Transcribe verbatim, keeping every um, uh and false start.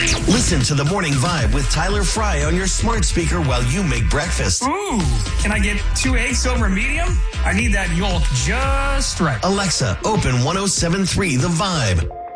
Listen to the Morning Vibe with Tyler Fry on your smart speaker while you make breakfast. Ooh, can I get two eggs over medium? I need that yolk just right. Alexa, open ten seventy-three The Vibe.